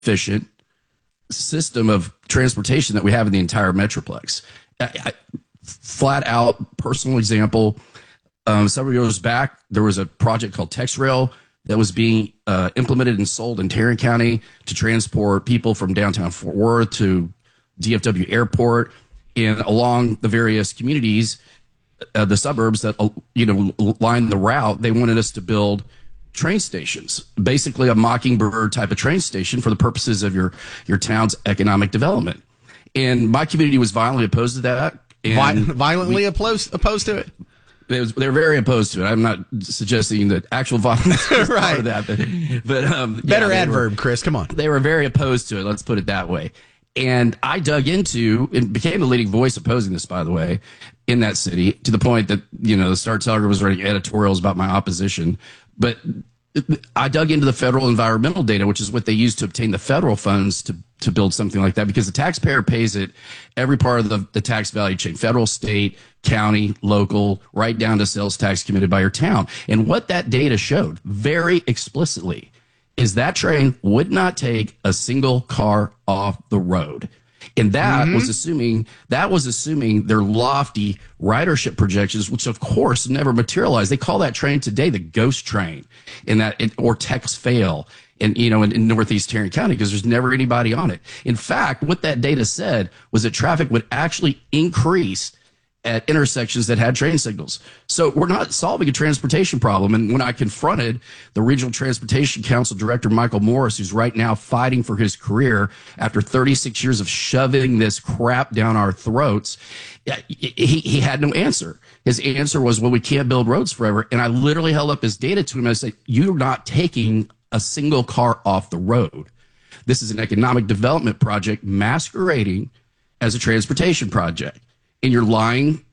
efficient system of transportation that we have in the entire Metroplex. Flat out personal example. Several years back, there was a project called TexRail that was being implemented and sold in Tarrant County to transport people from downtown Fort Worth to DFW Airport and along the various communities, the suburbs that line the route. They wanted us to build train stations, basically a Mockingbird type of train station for the purposes of your town's economic development. And my community was violently opposed to that. Violently opposed to it? They're very opposed to it. I'm not suggesting that actual violence is right. part of that, but better adverb, Chris. Come on. They were very opposed to it. Let's put it that way. And I dug into and became the leading voice opposing this, by the way, in that city, to the point that the Star Telegram was writing editorials about my opposition. But I dug into the federal environmental data, which is what they use to obtain the federal funds to build something like that, because the taxpayer pays it every part of the tax value chain, federal, state, county, local, right down to sales tax committed by your town. And what that data showed very explicitly is that train would not take a single car off the road. And that was assuming their lofty ridership projections, which of course never materialized. They call that train today the ghost train, or Tex Fail in Northeast Tarrant County, because there's never anybody on it. In fact, what that data said was that traffic would actually increase at intersections that had train signals. So we're not solving a transportation problem. And when I confronted the Regional Transportation Council Director, Michael Morris, who's right now fighting for his career after 36 years of shoving this crap down our throats, he had no answer. His answer was, well, we can't build roads forever. And I literally held up his data to him and I said, you're not taking a single car off the road. This is an economic development project masquerading as a transportation project. And you're lying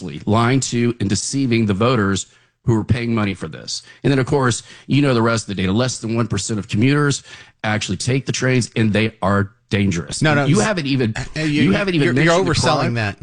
to and deceiving the voters who are paying money for this. And then, of course, the rest of the data. Less than 1% of commuters actually take the trains, and they are dangerous. No, you haven't even. You're overselling that.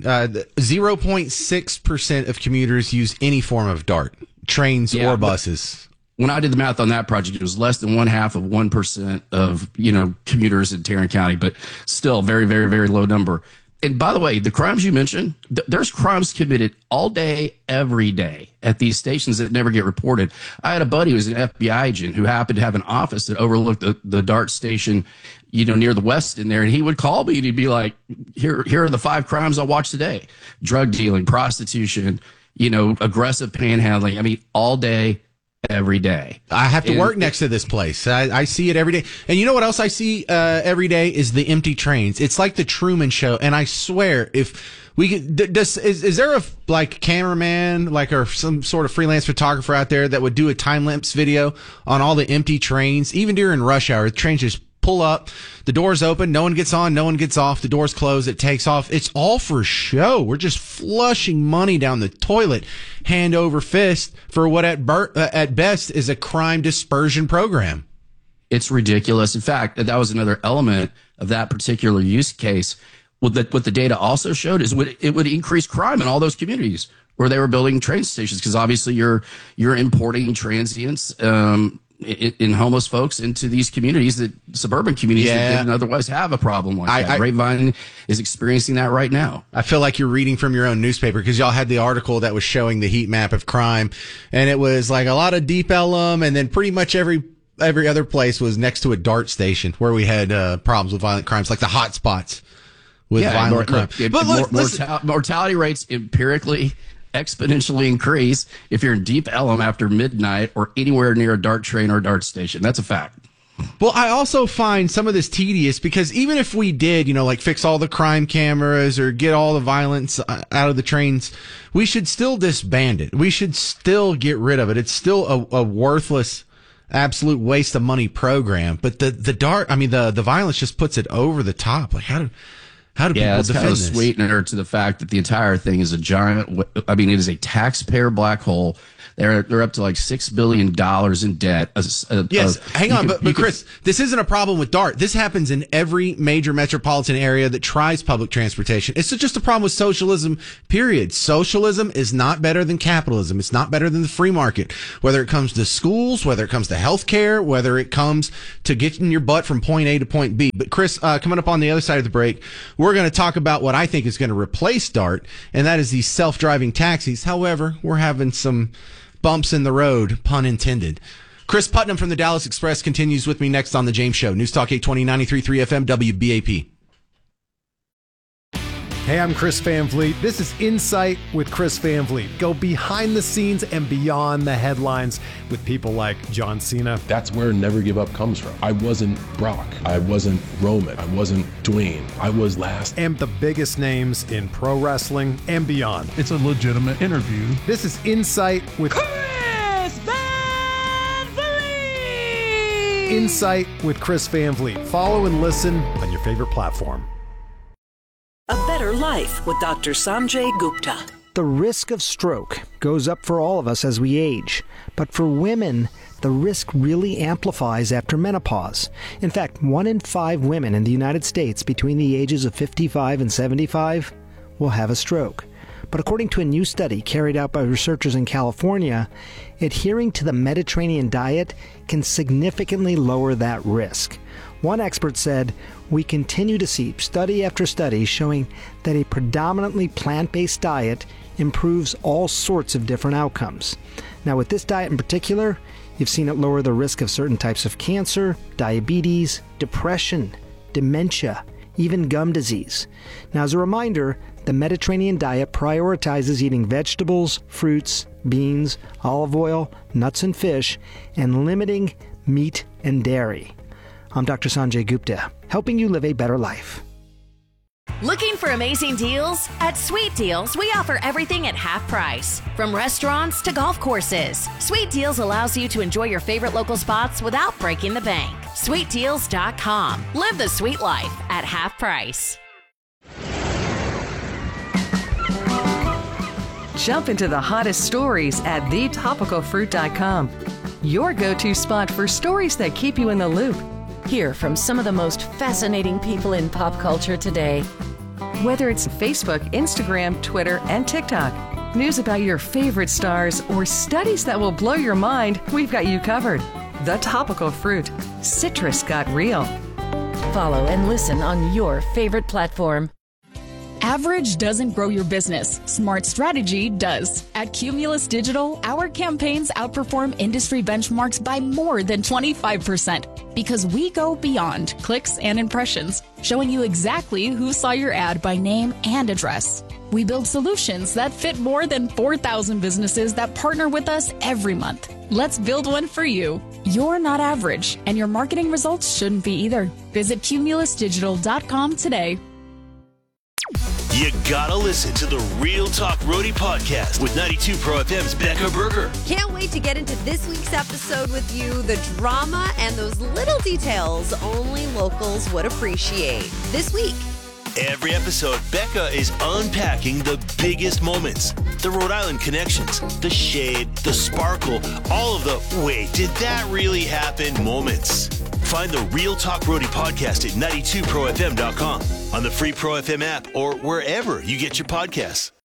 0.6% of commuters use any form of DART, trains or buses. When I did the math on that project, it was less than 1/2% of commuters in Tarrant County, but still very, very, very low number. And by the way, the crimes you mentioned, there's crimes committed all day, every day at these stations that never get reported. I had a buddy who was an FBI agent who happened to have an office that overlooked the DART station, near the west in there. And he would call me and he'd be like, here are the 5 crimes I'll watch today. Drug dealing, prostitution, aggressive panhandling. I mean, all day, every day. I have to work next to this place. I see it every day. And you know what else I see every day is the empty trains. It's like the Truman Show. And I swear, if we could, is there a cameraman, or some sort of freelance photographer out there that would do a time lapse video on all the empty trains, even during rush hour? The trains just pull up, the doors open, no one gets on, no one gets off, the doors close, it takes off. It's all for show. We're just flushing money down the toilet, hand over fist, for what at best is a crime dispersion program. It's ridiculous. In fact, that was another element of that particular use case. What the data also showed is it would increase crime in all those communities where they were building train stations, because obviously you're importing transients, in homeless folks into these communities, suburban communities that didn't otherwise have a problem like that. Grapevine is experiencing that right now. I feel like you're reading from your own newspaper, because y'all had the article that was showing the heat map of crime, and it was like a lot of Deep Ellum, and then pretty much every other place was next to a DART station where we had problems with violent crimes, like the hot spots with violent crime. Mortality rates empirically exponentially increase if you're in Deep Ellum after midnight or anywhere near a DART train or DART station. That's a fact. Well, I also find some of this tedious, because even if we did, fix all the crime cameras or get all the violence out of the trains, we should still disband it. We should still get rid of it. It's still a worthless, absolute waste of money program. But the violence just puts it over the top. Like, how do people it's defend kind of a sweetener to the fact that the entire thing is it is a taxpayer black hole They're up to like $6 billion in debt. Yes, hang on, but Chris, this isn't a problem with DART. This happens in every major metropolitan area that tries public transportation. It's just a problem with socialism, period. Socialism is not better than capitalism. It's not better than the free market. Whether it comes to schools, whether it comes to healthcare, whether it comes to getting your butt from point A to point B. But Chris, coming up on the other side of the break, we're going to talk about what I think is going to replace DART, and that is these self-driving taxis. However, we're having some bumps in the road, pun intended. Chris Putnam from the Dallas Express continues with me next on The James Show. News Talk 820, 93.3 FM, WBAP. Hey, I'm Chris Van Vliet. This is Insight with Chris Van Vliet. Go behind the scenes and beyond the headlines with people like John Cena. That's where Never Give Up comes from. I wasn't Brock. I wasn't Roman. I wasn't Dwayne. I was last. And the biggest names in pro wrestling and beyond. It's a legitimate interview. This is Insight with Chris Van Vliet. Insight with Chris Van Vliet. Follow and listen on your favorite platform. A Better Life with Dr. Sanjay Gupta. The risk of stroke goes up for all of us as we age, but for women, the risk really amplifies after menopause. In fact, 1 in 5 women in the United States between the ages of 55 and 75 will have a stroke. But according to a new study carried out by researchers in California, adhering to the Mediterranean diet can significantly lower that risk. One expert said, "We continue to see study after study showing that a predominantly plant-based diet improves all sorts of different outcomes." Now, with this diet in particular, you've seen it lower the risk of certain types of cancer, diabetes, depression, dementia, even gum disease. Now, as a reminder, the Mediterranean diet prioritizes eating vegetables, fruits, beans, olive oil, nuts and fish, and limiting meat and dairy. I'm Dr. Sanjay Gupta, helping you live a better life. Looking for amazing deals? At Sweet Deals, we offer everything at half price. From restaurants to golf courses, Sweet Deals allows you to enjoy your favorite local spots without breaking the bank. SweetDeals.com. Live the sweet life at half price. Jump into the hottest stories at thetopicalfruit.com. Your go-to spot for stories that keep you in the loop. Hear from some of the most fascinating people in pop culture today. Whether it's Facebook, Instagram, Twitter, and TikTok, news about your favorite stars, or studies that will blow your mind, we've got you covered. The Topical Fruit. Citrus got real. Follow and listen on your favorite platform. Average doesn't grow your business. Smart strategy does. At Cumulus Digital, our campaigns outperform industry benchmarks by more than 25% because we go beyond clicks and impressions, showing you exactly who saw your ad by name and address. We build solutions that fit more than 4,000 businesses that partner with us every month. Let's build one for you. You're not average, and your marketing results shouldn't be either. Visit cumulusdigital.com today. You gotta listen to the Real Talk Roadie podcast with 92 Pro FM's Becca Berger. Can't wait to get into this week's episode with you. The drama and those little details only locals would appreciate. This week. Every episode, Becca is unpacking the biggest moments. The Rhode Island connections, the shade, the sparkle, all of the wait, did that really happen moments. Find the Real Talk Roadie podcast at 92profm.com, on the free Pro FM app, or wherever you get your podcasts.